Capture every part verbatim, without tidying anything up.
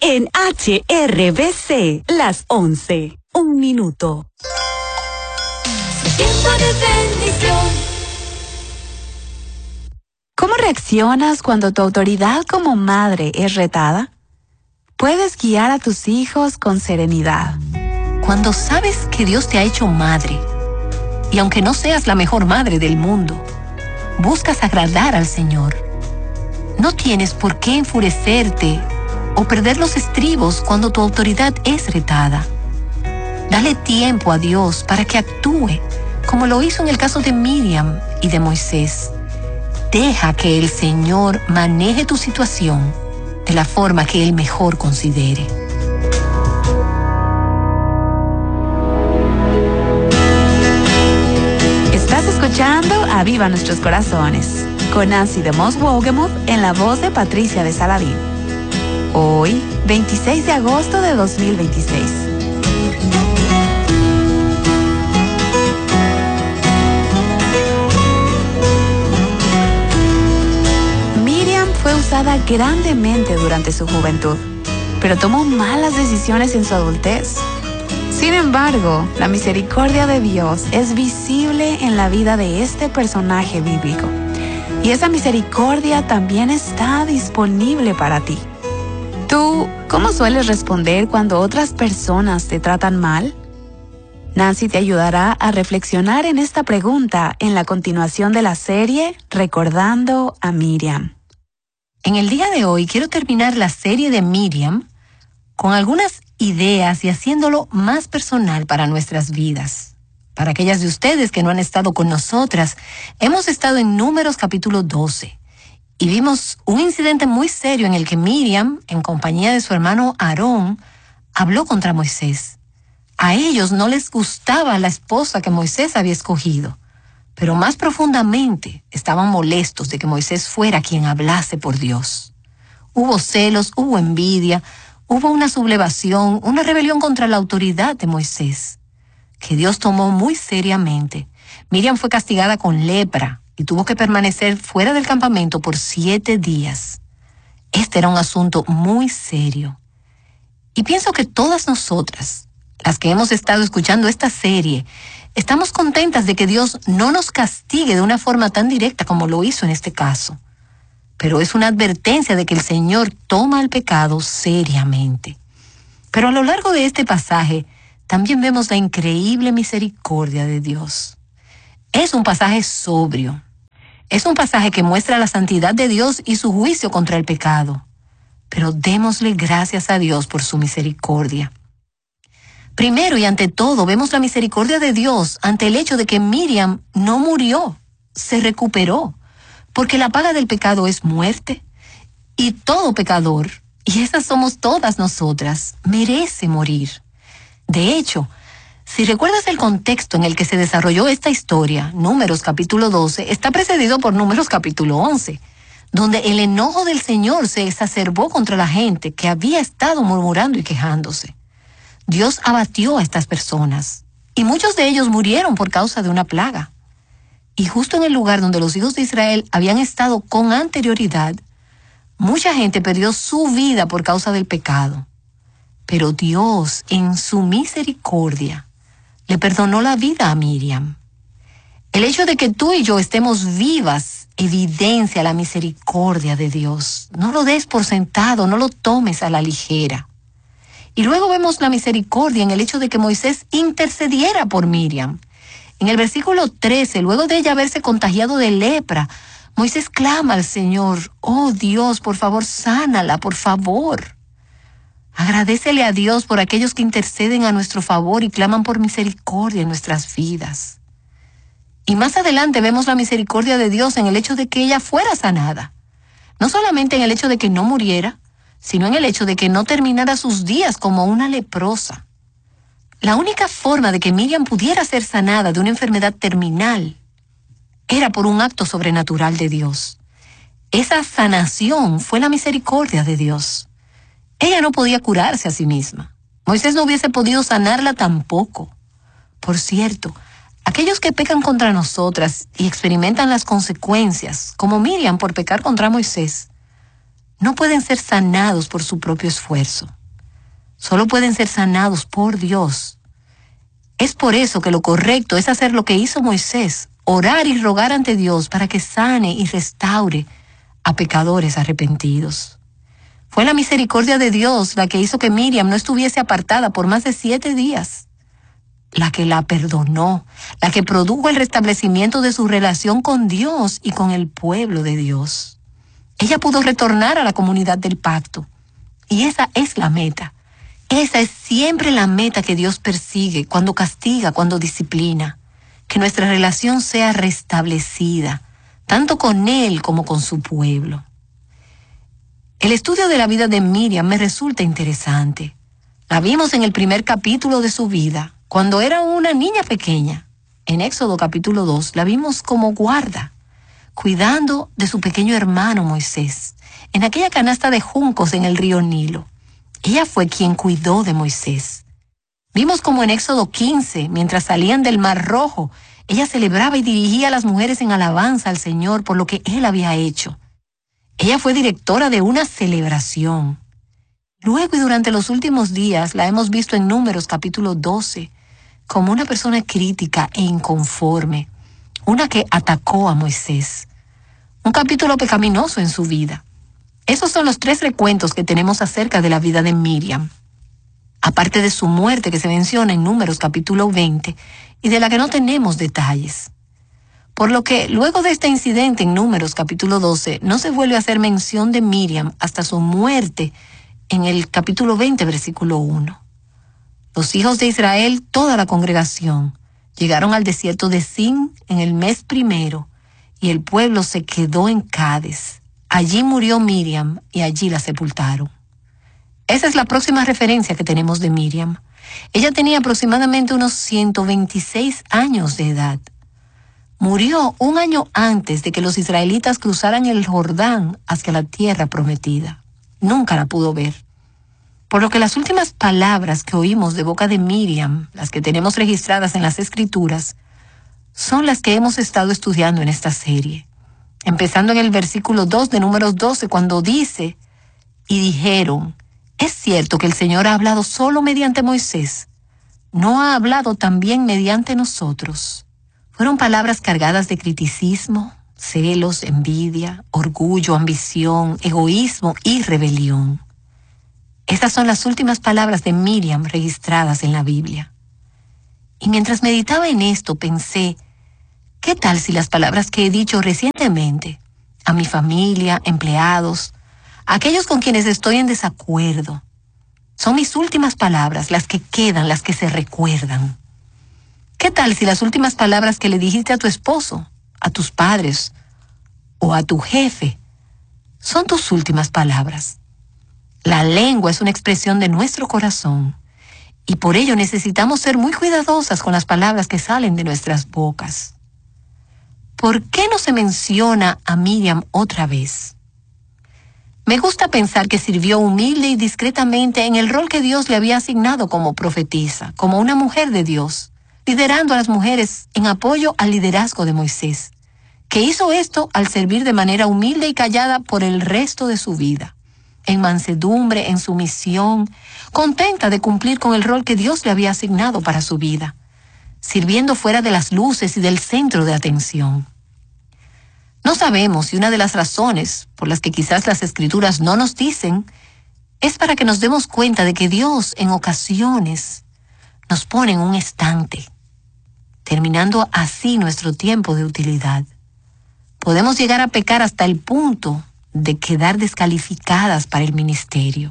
En H R B C, las once, un minuto. Tiempo de bendición. ¿Cómo reaccionas cuando tu autoridad como madre es retada? Puedes guiar a tus hijos con serenidad. Cuando sabes que Dios te ha hecho madre, y aunque no seas la mejor madre del mundo, buscas agradar al Señor. No tienes por qué enfurecerte o perder los estribos cuando tu autoridad es retada. Dale tiempo a Dios para que actúe, como lo hizo en el caso de Miriam y de Moisés. Deja que el Señor maneje tu situación de la forma que Él mejor considere. Estás escuchando Aviva Nuestros Corazones, con Nancy de Moss Wogemuth en la voz de Patricia de Saladín. Hoy, veintiséis de agosto de dos mil veintiséis. Miriam fue usada grandemente durante su juventud, pero tomó malas decisiones en su adultez. Sin embargo, la misericordia de Dios es visible en la vida de este personaje bíblico, y esa misericordia también está disponible para ti. ¿Tú cómo sueles responder cuando otras personas te tratan mal? Nancy te ayudará a reflexionar en esta pregunta en la continuación de la serie Recordando a Miriam. En el día de hoy quiero terminar la serie de Miriam con algunas ideas y haciéndolo más personal para nuestras vidas. Para aquellas de ustedes que no han estado con nosotras, hemos estado en Números capítulo doce. Y vimos un incidente muy serio en el que Miriam, en compañía de su hermano Aarón, habló contra Moisés. A ellos no les gustaba la esposa que Moisés había escogido, pero más profundamente estaban molestos de que Moisés fuera quien hablase por Dios. Hubo celos, hubo envidia, hubo una sublevación, una rebelión contra la autoridad de Moisés, que Dios tomó muy seriamente. Miriam fue castigada con lepra y tuvo que permanecer fuera del campamento por siete días. Este era un asunto muy serio. Y pienso que todas nosotras, las que hemos estado escuchando esta serie, estamos contentas de que Dios no nos castigue de una forma tan directa como lo hizo en este caso. Pero es una advertencia de que el Señor toma el pecado seriamente. Pero a lo largo de este pasaje, también vemos la increíble misericordia de Dios. Es un pasaje sobrio. Es un pasaje que muestra la santidad de Dios y su juicio contra el pecado. Pero démosle gracias a Dios por su misericordia. Primero y ante todo, vemos la misericordia de Dios ante el hecho de que Miriam no murió, se recuperó, porque la paga del pecado es muerte. Y todo pecador, y esas somos todas nosotras, merece morir. De hecho, si recuerdas el contexto en el que se desarrolló esta historia, Números capítulo doce, está precedido por Números capítulo once, donde el enojo del Señor se exacerbó contra la gente que había estado murmurando y quejándose. Dios abatió a estas personas, y muchos de ellos murieron por causa de una plaga. Y justo en el lugar donde los hijos de Israel habían estado con anterioridad, mucha gente perdió su vida por causa del pecado. Pero Dios, en su misericordia, le perdonó la vida a Miriam. El hecho de que tú y yo estemos vivas evidencia la misericordia de Dios. No lo des por sentado, no lo tomes a la ligera. Y luego vemos la misericordia en el hecho de que Moisés intercediera por Miriam. En el versículo trece, luego de ella haberse contagiado de lepra, Moisés clama al Señor: oh Dios, por favor, sánala, por favor. Agradécele a Dios por aquellos que interceden a nuestro favor y claman por misericordia en nuestras vidas. Y más adelante vemos la misericordia de Dios en el hecho de que ella fuera sanada. No solamente en el hecho de que no muriera, sino en el hecho de que no terminara sus días como una leprosa. La única forma de que Miriam pudiera ser sanada de una enfermedad terminal era por un acto sobrenatural de Dios. Esa sanación fue la misericordia de Dios. Ella no podía curarse a sí misma. Moisés no hubiese podido sanarla tampoco. Por cierto, aquellos que pecan contra nosotras y experimentan las consecuencias, como Miriam por pecar contra Moisés, no pueden ser sanados por su propio esfuerzo. solo pueden ser sanados por Dios. Es por eso que lo correcto es hacer lo que hizo Moisés, orar y rogar ante Dios para que sane y restaure a pecadores arrepentidos. Fue la misericordia de Dios la que hizo que Miriam no estuviese apartada por más de siete días, la que la perdonó, la que produjo el restablecimiento de su relación con Dios y con el pueblo de Dios. Ella pudo retornar a la comunidad del pacto, y esa es la meta. Esa es siempre la meta que Dios persigue cuando castiga, cuando disciplina. Que nuestra relación sea restablecida, tanto con Él como con su pueblo. El estudio de la vida de Miriam me resulta interesante. La vimos en el primer capítulo de su vida, cuando era una niña pequeña. En Éxodo capítulo dos la vimos como guarda, cuidando de su pequeño hermano Moisés, en aquella canasta de juncos en el río Nilo. Ella fue quien cuidó de Moisés. Vimos como en Éxodo quince, mientras salían del Mar Rojo, ella celebraba y dirigía a las mujeres en alabanza al Señor por lo que Él había hecho. Ella fue directora de una celebración. Luego y durante los últimos días la hemos visto en Números capítulo doce como una persona crítica e inconforme, una que atacó a Moisés. Un capítulo pecaminoso en su vida. Esos son los tres recuentos que tenemos acerca de la vida de Miriam. Aparte de su muerte que se menciona en Números capítulo veinte y de la que no tenemos detalles. Por lo que luego de este incidente en Números capítulo doce no se vuelve a hacer mención de Miriam hasta su muerte en el capítulo veinte versículo uno. Los hijos de Israel, toda la congregación, llegaron al desierto de Zin en el mes primero y el pueblo se quedó en Cades. Allí murió Miriam y allí la sepultaron. Esa es la próxima referencia que tenemos de Miriam. Ella tenía aproximadamente unos ciento veintiséis años de edad. Murió un año antes de que los israelitas cruzaran el Jordán hacia la tierra prometida. Nunca la pudo ver. Por lo que las últimas palabras que oímos de boca de Miriam, las que tenemos registradas en las Escrituras, son las que hemos estado estudiando en esta serie. Empezando en el versículo dos de Números doce, cuando dice, y dijeron, ¿es cierto que el Señor ha hablado solo mediante Moisés? ¿No ha hablado también mediante nosotros? Fueron palabras cargadas de criticismo, celos, envidia, orgullo, ambición, egoísmo y rebelión. Estas son las últimas palabras de Miriam registradas en la Biblia. Y mientras meditaba en esto, pensé, ¿qué tal si las palabras que he dicho recientemente a mi familia, empleados, a aquellos con quienes estoy en desacuerdo, son mis últimas palabras, las que quedan, las que se recuerdan? ¿Qué tal si las últimas palabras que le dijiste a tu esposo, a tus padres o a tu jefe son tus últimas palabras? La lengua es una expresión de nuestro corazón y por ello necesitamos ser muy cuidadosas con las palabras que salen de nuestras bocas. ¿Por qué no se menciona a Miriam otra vez? Me gusta pensar que sirvió humilde y discretamente en el rol que Dios le había asignado como profetisa, como una mujer de Dios, liderando a las mujeres en apoyo al liderazgo de Moisés, que hizo esto al servir de manera humilde y callada por el resto de su vida, en mansedumbre, en sumisión, contenta de cumplir con el rol que Dios le había asignado para su vida, sirviendo fuera de las luces y del centro de atención. No sabemos si una de las razones por las que quizás las Escrituras no nos dicen es para que nos demos cuenta de que Dios en ocasiones nos pone en un estante, terminando así nuestro tiempo de utilidad. Podemos llegar a pecar hasta el punto de quedar descalificadas para el ministerio.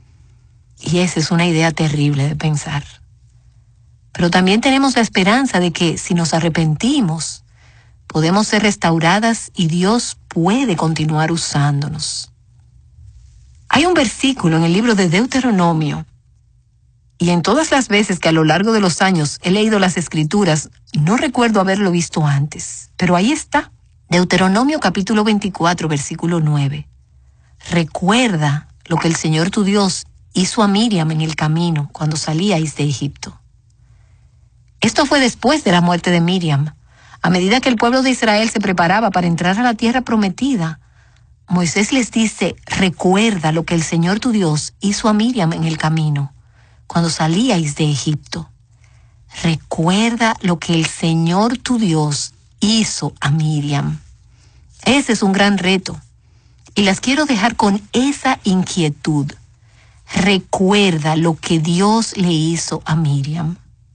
Y esa es una idea terrible de pensar. Pero también tenemos la esperanza de que si nos arrepentimos, podemos ser restauradas y Dios puede continuar usándonos. Hay un versículo en el libro de Deuteronomio, y en todas las veces que a lo largo de los años he leído las Escrituras, no recuerdo haberlo visto antes, pero ahí está. Deuteronomio capítulo veinticuatro, versículo nueve. Recuerda lo que el Señor tu Dios hizo a Miriam en el camino cuando salíais de Egipto. Esto fue después de la muerte de Miriam. A medida que el pueblo de Israel se preparaba para entrar a la tierra prometida, Moisés les dice, recuerda lo que el Señor tu Dios hizo a Miriam en el camino, cuando salíais de Egipto. Recuerda lo que el Señor tu Dios hizo a Miriam. Ese es un gran reto y las quiero dejar con esa inquietud. Recuerda lo que Dios le hizo a Miriam.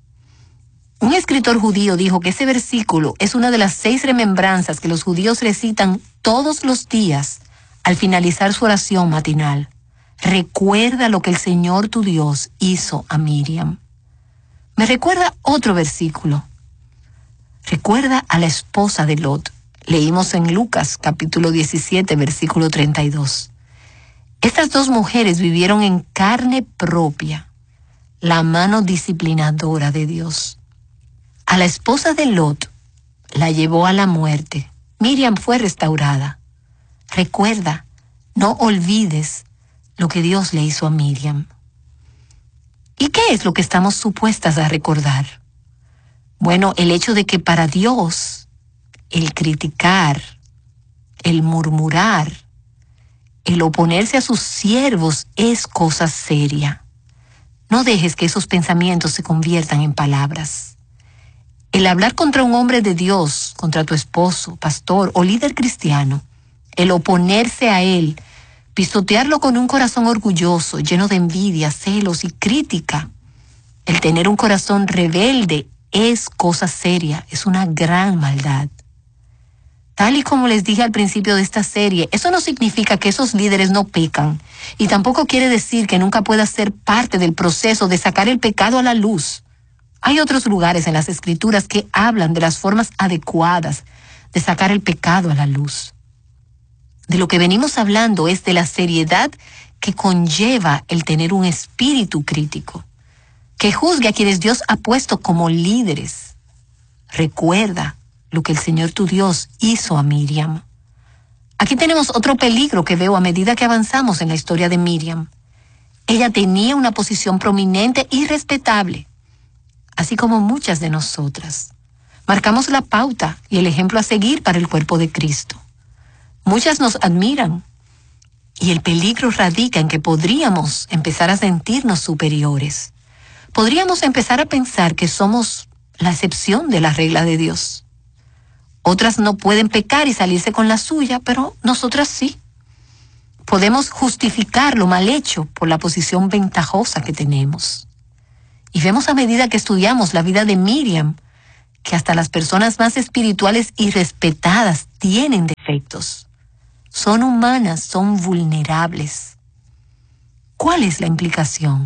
Un escritor judío dijo que ese versículo es una de las seis remembranzas que los judíos recitan todos los días al finalizar su oración matinal. Recuerda lo que el Señor tu Dios hizo a Miriam. Me recuerda otro versículo. Recuerda a la esposa de Lot. Leímos en Lucas capítulo diecisiete, versículo treinta y dos. Estas dos mujeres vivieron en carne propia la mano disciplinadora de Dios. A la esposa de Lot la llevó a la muerte. Miriam fue restaurada. Recuerda, no olvides lo que Dios le hizo a Miriam. ¿Y qué es lo que estamos supuestas a recordar? Bueno, el hecho de que para Dios el criticar, el murmurar, el oponerse a sus siervos es cosa seria. No dejes que esos pensamientos se conviertan en palabras. El hablar contra un hombre de Dios, contra tu esposo, pastor o líder cristiano, el oponerse a él, pisotearlo con un corazón orgulloso, lleno de envidia, celos y crítica. El tener un corazón rebelde es cosa seria, es una gran maldad. Tal y como les dije al principio de esta serie, eso no significa que esos líderes no pecan, y tampoco quiere decir que nunca pueda ser parte del proceso de sacar el pecado a la luz. Hay otros lugares en las Escrituras que hablan de las formas adecuadas de sacar el pecado a la luz. De lo que venimos hablando es de la seriedad que conlleva el tener un espíritu crítico, que juzgue a quienes Dios ha puesto como líderes. Recuerda lo que el Señor tu Dios hizo a Miriam. Aquí tenemos otro peligro que veo a medida que avanzamos en la historia de Miriam. Ella tenía una posición prominente y respetable, así como muchas de nosotras. Marcamos la pauta y el ejemplo a seguir para el cuerpo de Cristo. Muchas nos admiran y el peligro radica en que podríamos empezar a sentirnos superiores. Podríamos empezar a pensar que somos la excepción de la regla de Dios. Otras no pueden pecar y salirse con la suya, pero nosotras sí. Podemos justificar lo mal hecho por la posición ventajosa que tenemos. Y vemos a medida que estudiamos la vida de Miriam, que hasta las personas más espirituales y respetadas tienen defectos. Son humanas, son vulnerables. ¿Cuál es la implicación?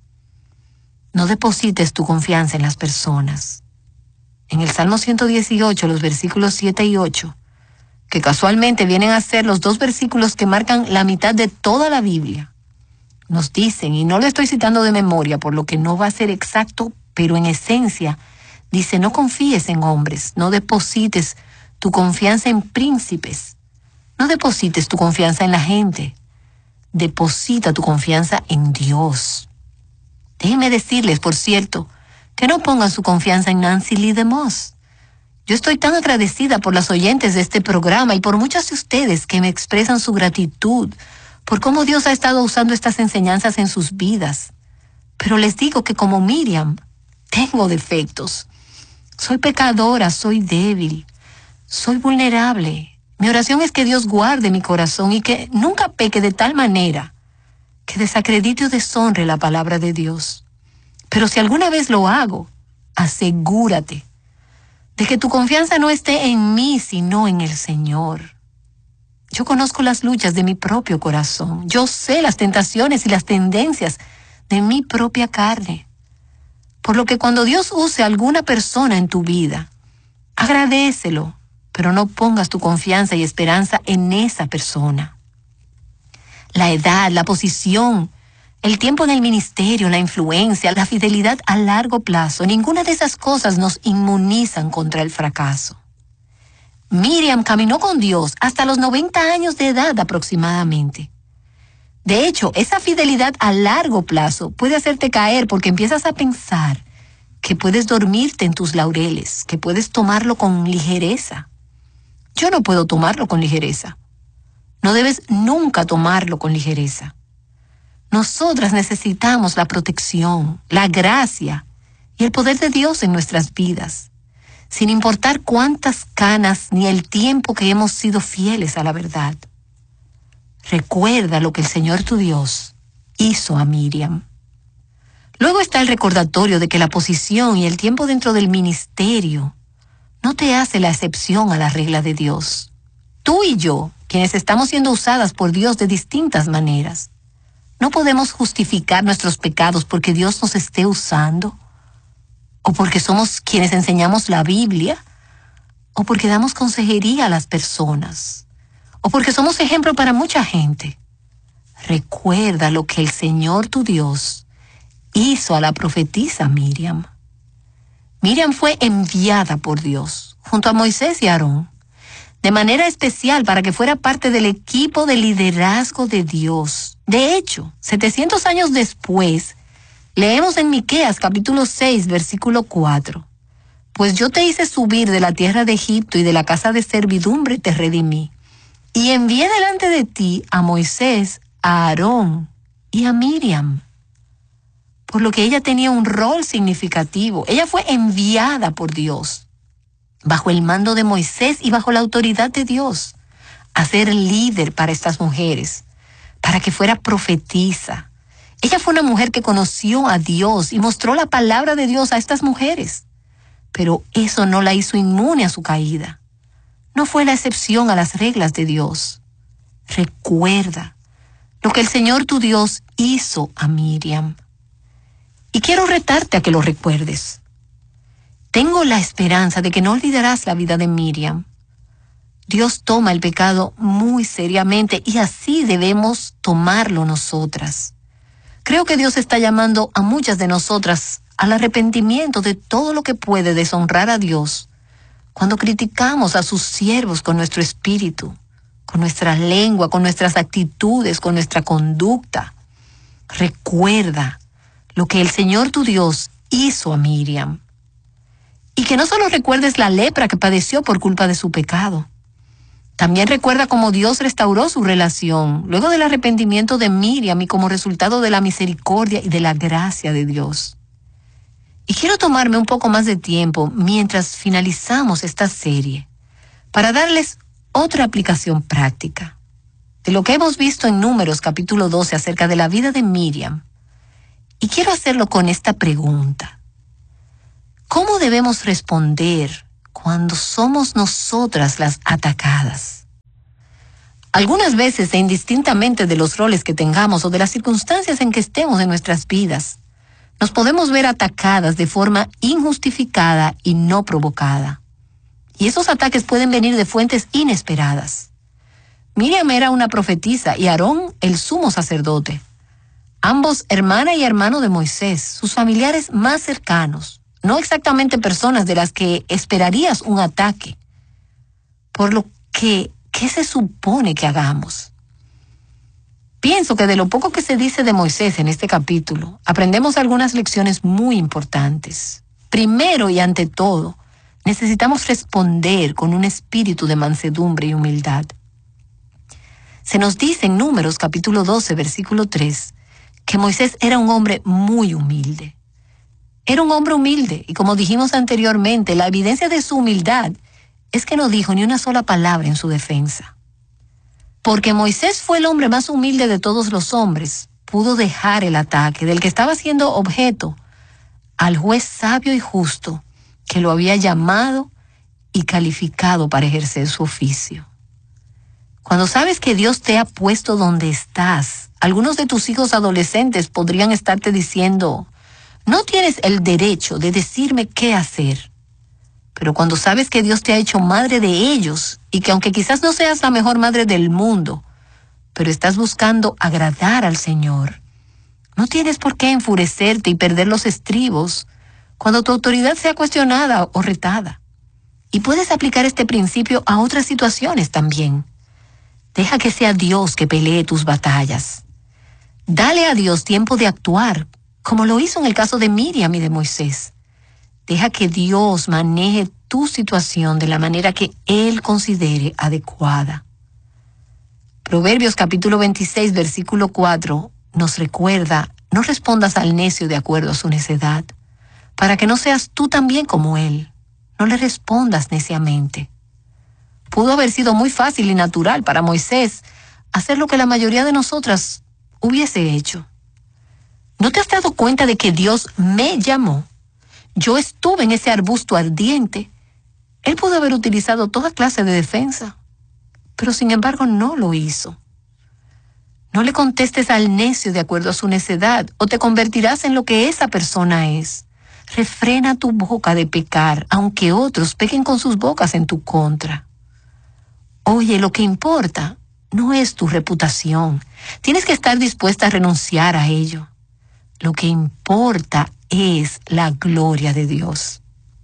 No deposites tu confianza en las personas. En el Salmo ciento dieciocho, los versículos siete y ocho, que casualmente vienen a ser los dos versículos que marcan la mitad de toda la Biblia, nos dicen, y no lo estoy citando de memoria, por lo que no va a ser exacto, pero en esencia, dice, no confíes en hombres, no deposites tu confianza en príncipes, no deposites tu confianza en la gente, deposita tu confianza en Dios. Déjenme decirles, por cierto, que no pongan su confianza en Nancy Lee DeMoss. Yo estoy tan agradecida por las oyentes de este programa y por muchas de ustedes que me expresan su gratitud por cómo Dios ha estado usando estas enseñanzas en sus vidas. Pero les digo que como Miriam, tengo defectos. Soy pecadora, soy débil, soy vulnerable. Mi oración es que Dios guarde mi corazón y que nunca peque de tal manera que desacredite o deshonre la palabra de Dios. Pero si alguna vez lo hago, asegúrate de que tu confianza no esté en mí, sino en el Señor. Yo conozco las luchas de mi propio corazón. Yo sé las tentaciones y las tendencias de mi propia carne. Por lo que cuando Dios use a alguna persona en tu vida, agradécelo, pero no pongas tu confianza y esperanza en esa persona. La edad, la posición, el tiempo en el ministerio, la influencia, la fidelidad a largo plazo, ninguna de esas cosas nos inmunizan contra el fracaso. Miriam caminó con Dios hasta los noventa años de edad aproximadamente. De hecho, esa fidelidad a largo plazo puede hacerte caer porque empiezas a pensar que puedes dormirte en tus laureles, que puedes tomarlo con ligereza. Yo no puedo tomarlo con ligereza. No debes nunca tomarlo con ligereza. Nosotras necesitamos la protección, la gracia y el poder de Dios en nuestras vidas, sin importar cuántas canas ni el tiempo que hemos sido fieles a la verdad. Recuerda lo que el Señor tu Dios hizo a Miriam. Luego está el recordatorio de que la posición y el tiempo dentro del ministerio no te hace la excepción a la regla de Dios. Tú y yo, quienes estamos siendo usadas por Dios de distintas maneras, no podemos justificar nuestros pecados porque Dios nos esté usando, o porque somos quienes enseñamos la Biblia, o porque damos consejería a las personas, o porque somos ejemplo para mucha gente. Recuerda lo que el Señor tu Dios hizo a la profetisa Miriam. Miriam fue enviada por Dios, junto a Moisés y Aarón, de manera especial para que fuera parte del equipo de liderazgo de Dios. De hecho, setecientos años después, leemos en Miqueas capítulo seis, versículo cuatro. Pues yo te hice subir de la tierra de Egipto y de la casa de servidumbre te redimí. Y envié delante de ti a Moisés, a Aarón y a Miriam. Por lo que ella tenía un rol significativo. Ella fue enviada por Dios, bajo el mando de Moisés y bajo la autoridad de Dios, a ser líder para estas mujeres, para que fuera profetisa. Ella fue una mujer que conoció a Dios y mostró la palabra de Dios a estas mujeres. Pero eso no la hizo inmune a su caída. No fue la excepción a las reglas de Dios. Recuerda lo que el Señor tu Dios hizo a Miriam. Y quiero retarte a que lo recuerdes. Tengo la esperanza de que no olvidarás la vida de Miriam. Dios toma el pecado muy seriamente y así debemos tomarlo nosotras. Creo que Dios está llamando a muchas de nosotras al arrepentimiento de todo lo que puede deshonrar a Dios cuando criticamos a sus siervos con nuestro espíritu, con nuestra lengua, con nuestras actitudes, con nuestra conducta. Recuerda lo que el Señor tu Dios hizo a Miriam. Y que no solo recuerdes la lepra que padeció por culpa de su pecado. También recuerda cómo Dios restauró su relación luego del arrepentimiento de Miriam y como resultado de la misericordia y de la gracia de Dios. Y quiero tomarme un poco más de tiempo mientras finalizamos esta serie para darles otra aplicación práctica de lo que hemos visto en Números capítulo doce acerca de la vida de Miriam. Y quiero hacerlo con esta pregunta. ¿Cómo debemos responder cuando somos nosotras las atacadas? Algunas veces, e indistintamente de los roles que tengamos o de las circunstancias en que estemos en nuestras vidas, nos podemos ver atacadas de forma injustificada y no provocada. Y esos ataques pueden venir de fuentes inesperadas. Miriam era una profetisa y Aarón el sumo sacerdote. Ambos hermana y hermano de Moisés, sus familiares más cercanos, no exactamente personas de las que esperarías un ataque. Por lo que, ¿qué se supone que hagamos? Pienso que de lo poco que se dice de Moisés en este capítulo, aprendemos algunas lecciones muy importantes. Primero y ante todo, necesitamos responder con un espíritu de mansedumbre y humildad. Se nos dice en Números capítulo doce, versículo tres, que Moisés era un hombre muy humilde. Era un hombre humilde, y como dijimos anteriormente, la evidencia de su humildad es que no dijo ni una sola palabra en su defensa. Porque Moisés fue el hombre más humilde de todos los hombres, pudo dejar el ataque del que estaba siendo objeto al juez sabio y justo que lo había llamado y calificado para ejercer su oficio. Cuando sabes que Dios te ha puesto donde estás, algunos de tus hijos adolescentes podrían estarte diciendo: no tienes el derecho de decirme qué hacer. Pero cuando sabes que Dios te ha hecho madre de ellos y que aunque quizás no seas la mejor madre del mundo, pero estás buscando agradar al Señor, no tienes por qué enfurecerte y perder los estribos cuando tu autoridad sea cuestionada o retada. Y puedes aplicar este principio a otras situaciones también. Deja que sea Dios que pelee tus batallas. Dale a Dios tiempo de actuar, como lo hizo en el caso de Miriam y de Moisés. Deja que Dios maneje tu situación de la manera que Él considere adecuada. Proverbios capítulo veintiséis, versículo cuatro, nos recuerda, no respondas al necio de acuerdo a su necedad, para que no seas tú también como él. No le respondas neciamente. Pudo haber sido muy fácil y natural para Moisés hacer lo que la mayoría de nosotras hubiese hecho. ¿No te has dado cuenta de que Dios me llamó? Yo estuve en ese arbusto ardiente. Él pudo haber utilizado toda clase de defensa, pero sin embargo no lo hizo. No le contestes al necio de acuerdo a su necedad, o te convertirás en lo que esa persona es. Refrena tu boca de pecar, aunque otros pequen con sus bocas en tu contra. Oye, lo que importa no es tu reputación. Tienes que estar dispuesta a renunciar a ello. Lo que importa es la gloria de Dios.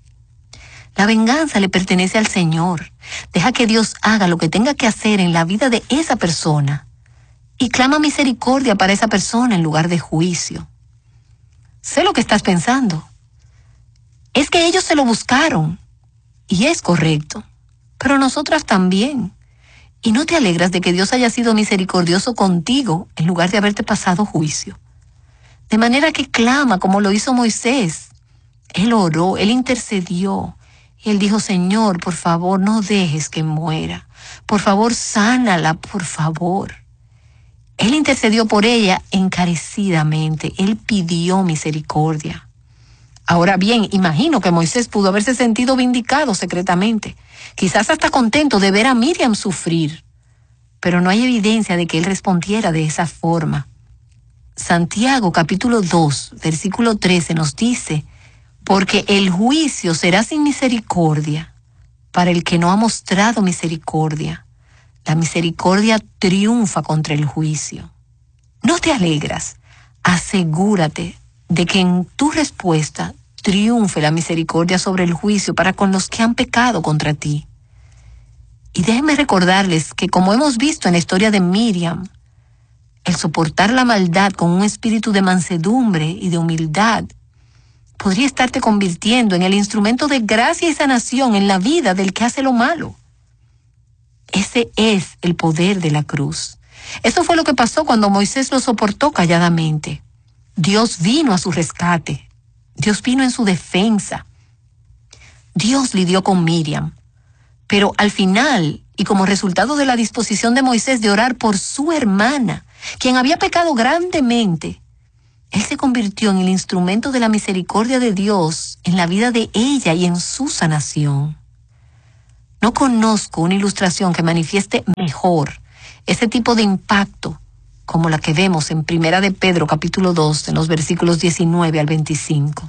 La venganza le pertenece al Señor. Deja que Dios haga lo que tenga que hacer en la vida de esa persona y clama misericordia para esa persona en lugar de juicio. Sé lo que estás pensando. Es que ellos se lo buscaron y es correcto, pero nosotras también. ¿Y no te alegras de que Dios haya sido misericordioso contigo en lugar de haberte pasado juicio? De manera que clama como lo hizo Moisés. Él oró, él intercedió. Y él dijo, Señor, por favor, no dejes que muera. Por favor, sánala, por favor. Él intercedió por ella encarecidamente. Él pidió misericordia. Ahora bien, imagino que Moisés pudo haberse sentido vindicado secretamente. Quizás hasta contento de ver a Miriam sufrir. Pero no hay evidencia de que él respondiera de esa forma. Santiago capítulo dos, versículo trece nos dice, porque el juicio será sin misericordia para el que no ha mostrado misericordia. La misericordia triunfa contra el juicio. ¿No te alegras? Asegúrate de que en tu respuesta triunfe la misericordia sobre el juicio para con los que han pecado contra ti. Y déjenme recordarles que, como hemos visto en la historia de Miriam, el soportar la maldad con un espíritu de mansedumbre y de humildad podría estarte convirtiendo en el instrumento de gracia y sanación en la vida del que hace lo malo. Ese es el poder de la cruz. Eso fue lo que pasó cuando Moisés lo soportó calladamente. Dios vino a su rescate. Dios vino en su defensa. Dios lidió con Miriam. Pero al final, y como resultado de la disposición de Moisés de orar por su hermana, quien había pecado grandemente, él se convirtió en el instrumento de la misericordia de Dios en la vida de ella y en su sanación. No conozco una ilustración que manifieste mejor ese tipo de impacto como la que vemos en Primera de Pedro capítulo dos, en los versículos diecinueve al veinticinco.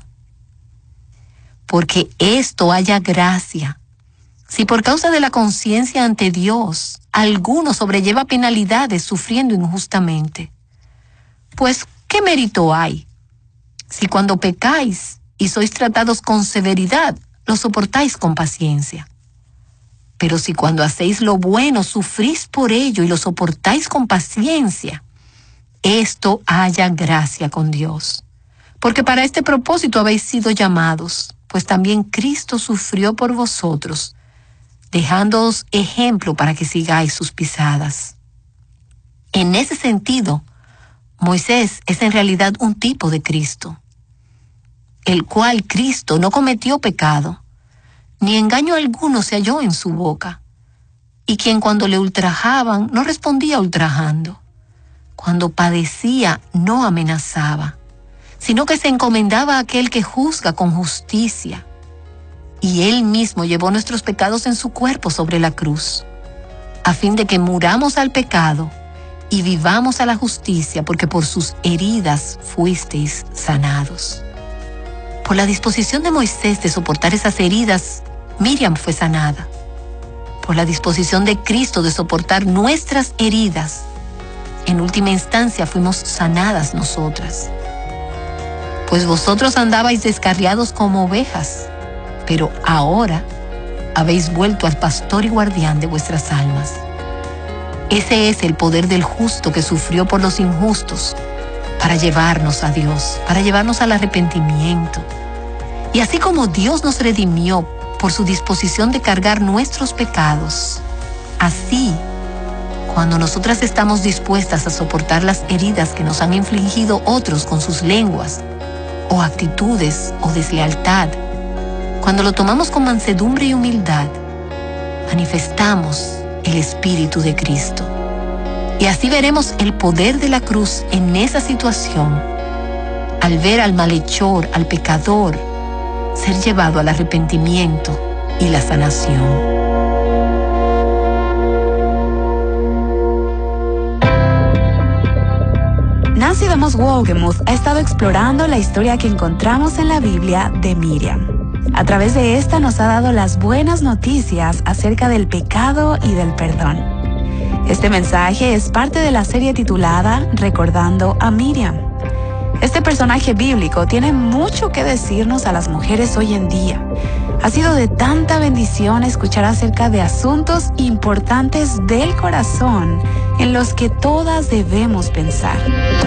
Porque esto haya gracia. Si por causa de la conciencia ante Dios alguno sobrelleva penalidades sufriendo injustamente, pues ¿qué mérito hay? Si cuando pecáis y sois tratados con severidad, lo soportáis con paciencia. Pero si cuando hacéis lo bueno sufrís por ello y lo soportáis con paciencia, esto haya gracia con Dios. Porque para este propósito habéis sido llamados, pues también Cristo sufrió por vosotros, dejándoos ejemplo para que sigáis sus pisadas. En ese sentido, Moisés es en realidad un tipo de Cristo, el cual Cristo no cometió pecado, ni engaño alguno se halló en su boca, y quien cuando le ultrajaban no respondía ultrajando, cuando padecía no amenazaba, sino que se encomendaba a aquel que juzga con justicia, y él mismo llevó nuestros pecados en su cuerpo sobre la cruz, a fin de que muramos al pecado y vivamos a la justicia, porque por sus heridas fuisteis sanados. Por la disposición de Moisés de soportar esas heridas, Miriam fue sanada. Por la disposición de Cristo de soportar nuestras heridas, en última instancia fuimos sanadas nosotras. Pues vosotros andabais descarriados como ovejas, pero ahora habéis vuelto al pastor y guardián de vuestras almas. Ese es el poder del justo que sufrió por los injustos, para llevarnos a Dios, para llevarnos al arrepentimiento. Y así como Dios nos redimió por su disposición de cargar nuestros pecados, así Cuando nosotras estamos dispuestas a soportar las heridas que nos han infligido otros con sus lenguas, o actitudes, o deslealtad, cuando lo tomamos con mansedumbre y humildad, manifestamos el Espíritu de Cristo. Y así veremos el poder de la cruz en esa situación, al ver al malhechor, al pecador, ser llevado al arrepentimiento y la sanación. Nancy DeMoss Wolgemuth ha estado explorando la historia que encontramos en la Biblia de Miriam. A través de esta nos ha dado las buenas noticias acerca del pecado y del perdón. Este mensaje es parte de la serie titulada Recordando a Miriam. Este personaje bíblico tiene mucho que decirnos a las mujeres hoy en día. Ha sido de tanta bendición escuchar acerca de asuntos importantes del corazón en los que todas debemos pensar.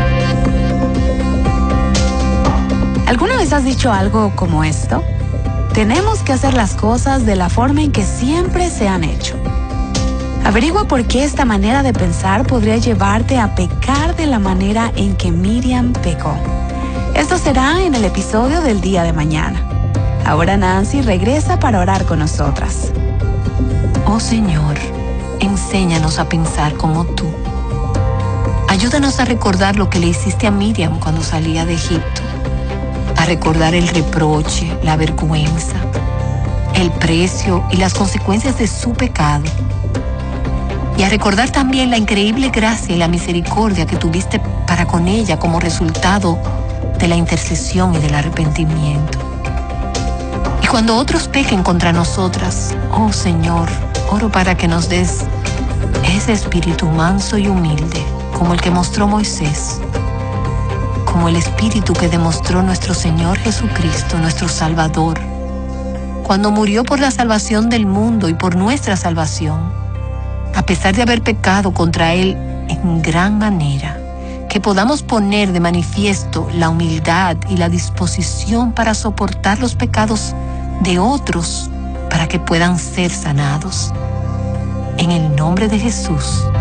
¿Alguna vez has dicho algo como esto? Tenemos que hacer las cosas de la forma en que siempre se han hecho. Averigua por qué esta manera de pensar podría llevarte a pecar de la manera en que Miriam pecó. Esto será en el episodio del día de mañana. Ahora Nancy regresa para orar con nosotras. Oh Señor, enséñanos a pensar como tú. Ayúdanos a recordar lo que le hiciste a Miriam cuando salía de Egipto. A recordar el reproche, la vergüenza, el precio y las consecuencias de su pecado. Y a recordar también la increíble gracia y la misericordia que tuviste para con ella como resultado de la intercesión y del arrepentimiento. Y cuando otros pequen contra nosotras, oh Señor, oro para que nos des ese espíritu manso y humilde, como el que mostró Moisés, como el espíritu que demostró nuestro Señor Jesucristo, nuestro Salvador, cuando murió por la salvación del mundo y por nuestra salvación, a pesar de haber pecado contra Él en gran manera, que podamos poner de manifiesto la humildad y la disposición para soportar los pecados de otros para que puedan ser sanados. En el nombre de Jesús.